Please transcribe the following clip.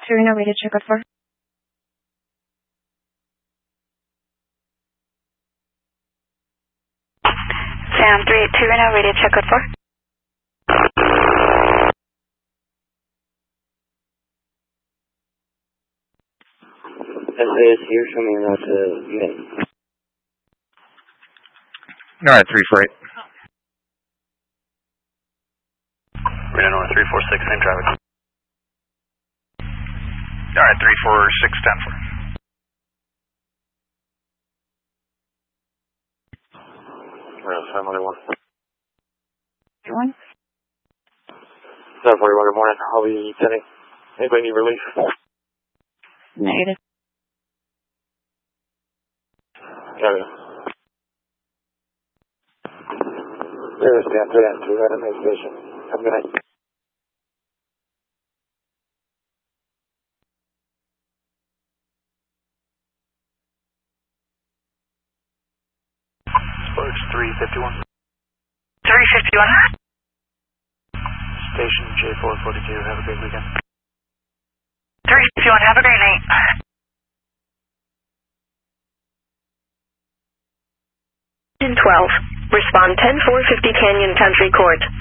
Reno, radio check out 4. Sam 382 Reno, radio check out 4. SAS here, show me out to unit. Alright, 348. Reno North 346, same traffic. Alright, 346, 10-4. Family 1. 1. 741, good morning. I'll be sending. Anybody need relief? Negative. Got it. There's Stan 392 right at my station. Have a good night. Sparks 351. 351. Station J442, have a great weekend. 351, have a great night. 1012. Respond 10450 Canyon Country Court.